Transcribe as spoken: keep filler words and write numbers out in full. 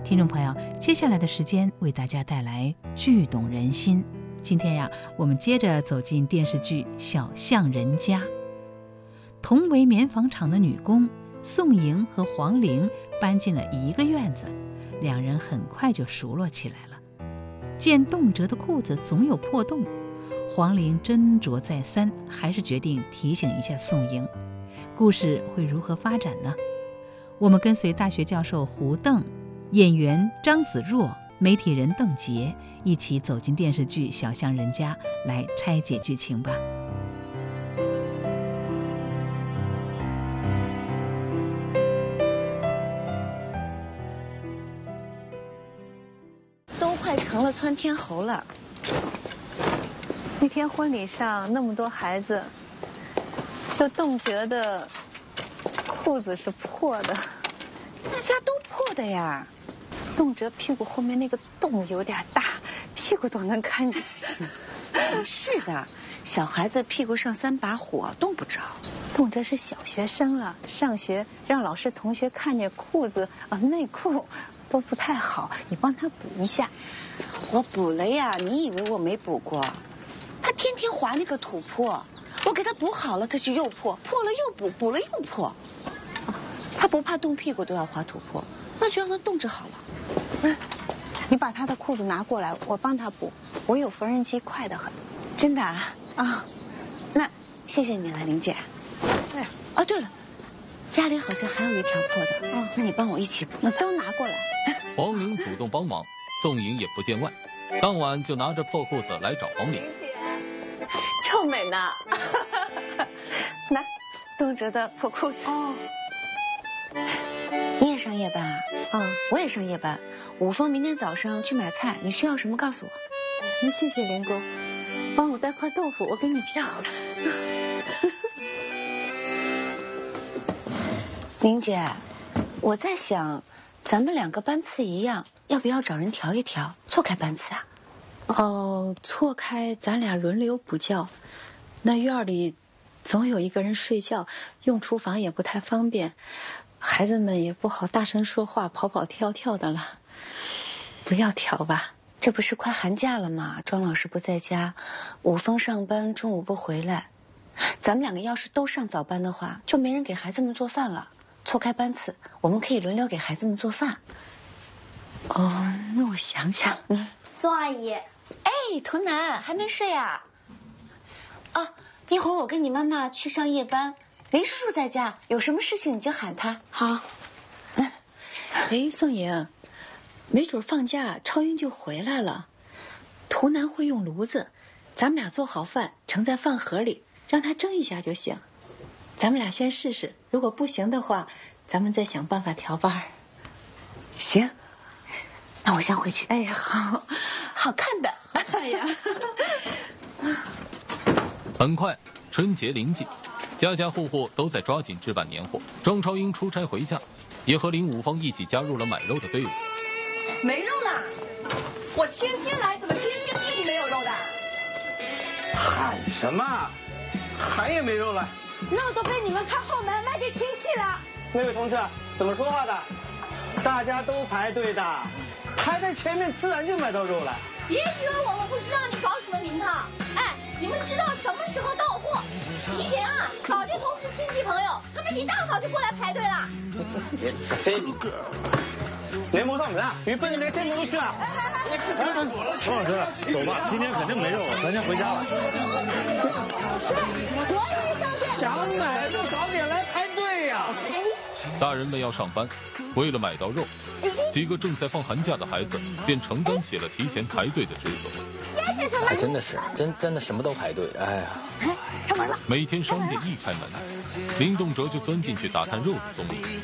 听众朋友，接下来的时间为大家带来剧动人心。今天呀，我们接着走进电视剧《小巷人家》。同为棉纺厂的女工宋莹和黄玲搬进了一个院子，两人很快就熟络起来了。见动辄的裤子总有破洞，黄玲斟酌再三，还是决定提醒一下宋莹。故事会如何发展呢？我们跟随大学教授胡邓、演员张子若、媒体人邓婕一起走进电视剧《小巷人家》，来拆解剧情吧。 都快成了窜天猴了。 那天婚礼上那么多孩子，就动辄的裤子是破的， 大家都破的呀。 动辄屁股后面那个洞有点大，屁股都能看见。 是的，小孩子屁股上三把火，冻不着。 动辄是小学生了，上学让老师同学看见裤子啊内裤都不太好，你帮他补一下。 我补了呀，你以为我没补过？他天天滑那个土坡，我给他补好了，他就又破，破了又补，补了又破。他不怕冻屁股都要滑土坡，那就让他冻着好了。 嗯，你把他的裤子拿过来，我帮他补。我有缝纫机，快得很。 真的啊？ 啊， 那谢谢你了，玲姐。 对。 哦，对了，家里好像还有一条破的。 哦， 那你帮我一起补。 你都拿过来。 黄玲主动帮忙，宋莹也不见外，当晚就拿着破裤子来找黄玲。 臭美呢。拿动辄的破裤子。 哦。你也上夜班啊？ 嗯， 我也上夜班。武峰明天早上去买菜，你需要什么告诉我。 那谢谢林工，帮我带块豆腐，我给你票。 玲姐，我在想，咱们两个班次一样，要不要找人调一调，错开班次啊？ 哦，错开，咱俩轮流补觉。那院里总有一个人睡觉，用厨房也不太方便。孩子们也不好大声说话，跑跑跳跳的了，不要调吧。 这不是快寒假了吗？庄老师不在家，武峰上班，中午不回来。咱们两个要是都上早班的话，就没人给孩子们做饭了。错开班次，我们可以轮流给孩子们做饭。 哦，那我想想。 嗯， 宋阿姨。 哎，图南还没睡啊？啊，一会儿我跟你妈妈去上夜班。林叔叔在家，有什么事情你就喊他。 好。嗯，哎，宋莹，没准放假超英就回来了。图南会用炉子，咱们俩做好饭，盛在饭盒里，让他蒸一下就行。咱们俩先试试，如果不行的话，咱们再想办法调班。 行，那我先回去。 哎呀，好，好看的。哎呀。 很快，春节临近。家家户户都在抓紧置办年货。庄超英出差回家，也和林武峰一起加入了买肉的队伍。 没肉啦！我天天来，怎么天天店里没有肉的？ 喊什么？喊也没肉了。 肉都被你们看后门卖给亲戚了。 那位同志，怎么说话的？大家都排队的，排在前面自然就买到肉了。 别以为我们不知道你搞什么名堂。哎，你们知道什么时候到货？提前啊，早就通知亲戚朋友，他们一大早就过来排队了。 别飞你个！连模上门啊，鱼奔着连天门都去了。 王老师，走吧，今天肯定没肉了，咱先回家了。 我也没相信。 想买就早点来排队呀。 大人们要上班，为了买到肉，几个正在放寒假的孩子便承担起了提前排队的职责。 还真的是，真真的什么都排队，哎呀！ 开门了。 每天商店一开门，林动辄就钻进去打探肉的踪影。